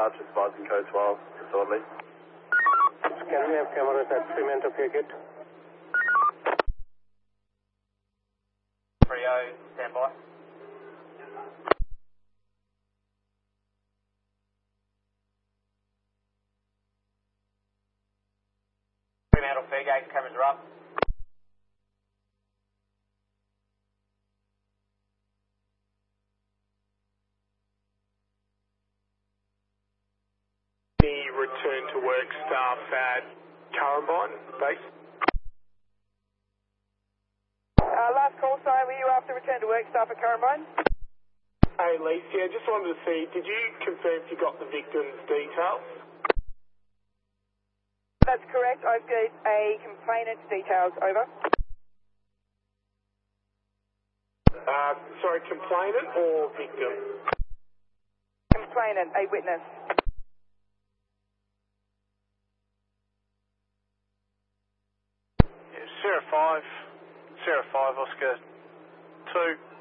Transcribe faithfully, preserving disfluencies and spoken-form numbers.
departure, Spicy Code twelve, disorderly. Can we have cameras at Fremantle Cricket? three oh, stand by. Fremantle Fairgate, cameras are up. The return to work staff at Currambine base. Uh, last call, sorry, were you after return to work staff at Currambine? Hey, Lisa, yeah, just wanted to see, did you confirm if you got the victim's details? That's correct, I've got a complainant's details, over. Uh, sorry, complainant or victim? Complainant, a witness. Yeah, Sarah five, Sarah five, Oscar two.